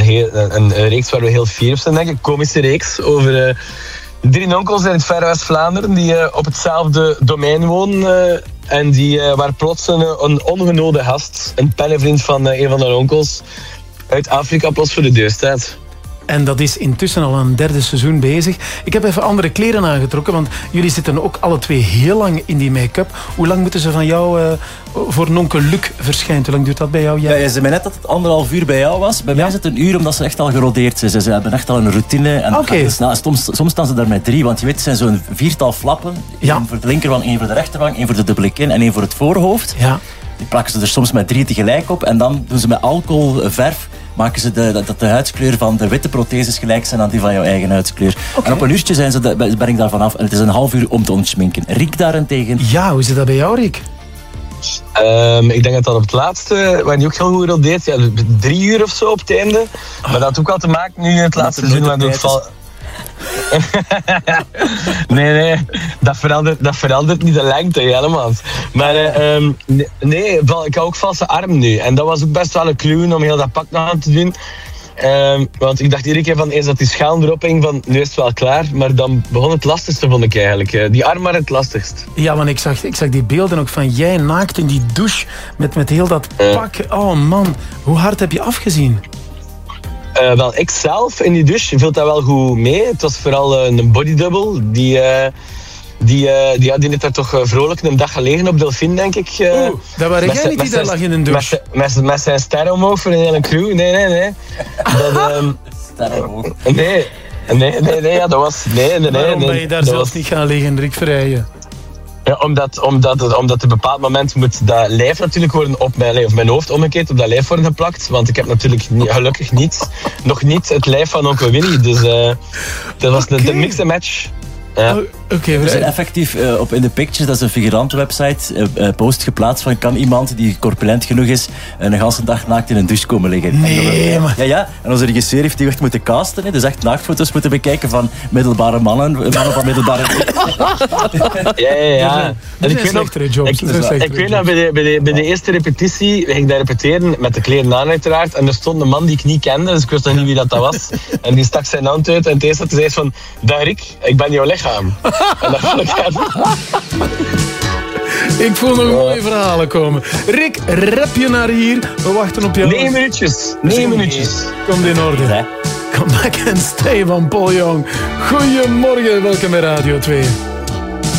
een reeks waar we heel fier op zijn, denk ik. Komische reeks over 3 onkels in het verre West-Vlaanderen die op hetzelfde domein wonen. En waar plots een ongenode gast, een pennenvriend van een van de onkels, uit Afrika plots voor de deur staat. En dat is intussen al een 3e seizoen bezig. Ik heb even andere kleren aangetrokken, want jullie zitten ook alle 2 heel lang in die make-up. Hoe lang moeten ze van jou voor Nonkel Luc verschijnt? Hoe lang duurt dat bij jou? Ja, je zei mij net dat het 1,5 uur bij jou was. Bij mij is het 1 uur, omdat ze echt al gerodeerd zijn. Ze hebben echt al een routine. En soms staan ze daar met 3, want je weet, het zijn zo'n 4-tal flappen. Ja. 1 voor de linkerwang, 1 voor de rechterwang, 1 voor de dubbele kin en 1 voor het voorhoofd. Ja. Die plakken ze er soms met 3 tegelijk op. En dan doen ze met alcoholverf, maken ze dat de huidskleur van de witte protheses gelijk zijn aan die van jouw eigen huidskleur. Okay. En op 1 uurtje ben ik daarvan af. En het is 1,5 uur om te ontschminken. Riek daarentegen? Ja, hoe zit dat bij jou, Riek? Ik denk dat op het laatste, waar die ook heel goed gerodeerd, 3 uur of zo op het einde. Maar dat had ook wel te maken nu in het laatste seizoen. Nee, dat verandert niet de lengte helemaal. Maar ik hou ook valse arm nu. En dat was ook best wel een clue om heel dat pak aan te doen. Want ik dacht iedere keer van eens dat die schaal erop hing van nu is het wel klaar. Maar dan begon het lastigste, vond ik eigenlijk. Die arm waren het lastigst. Ja, want ik zag die beelden ook van jij naakt in die douche met heel dat pak. Oh man, hoe hard heb je afgezien? Wel, ik zelf in die douche viel dat wel goed mee. Het was vooral een bodydouble. Die heeft daar toch vrolijk een dag gelegen op Delphine, denk ik. Dat waren jij niet die daar lag in een douche? Met zijn ster omhoog voor een hele crew. Nee. Ster omhoog? Nee, ja, dat was... Nee. Waarom ben je daar zelf niet gaan liggen, Rick Verheijen? Ja, omdat op een bepaald moment moet dat lijf natuurlijk worden op mijn hoofd omgekeerd, op dat lijf worden geplakt. Want ik heb natuurlijk gelukkig nog niet het lijf van onkel Willy. Dus dat was een mixed match. Ja. We zijn effectief op In The Pictures, dat is een figurantenwebsite, post geplaatst van kan iemand die corpulent genoeg is een hele dag naakt in een douche komen liggen. Nee, maar... Ja. En onze regisseur heeft die echt moeten casten. Hè. Dus echt naaktfoto's moeten bekijken van middelbare mannen van middelbare... Ja. Dat zijn slechtere jobs. Ik weet dat bij de eerste repetitie, ging ik daar repeteren met de kleren aan uiteraard. En er stond een man die ik niet kende, dus ik wist nog niet wie dat was. En die stak zijn hand uit en het eerste dat hij zei van dag Rick, ik ben jouw lichaam. En dat vond ik Ik voel nog mooie verhalen komen. Rick, rap je naar hier. We wachten op jou. 9 minuutjes. Komt in orde. Nee. Come back and stay van Paul Young. Goedemorgen, welkom bij Radio 2.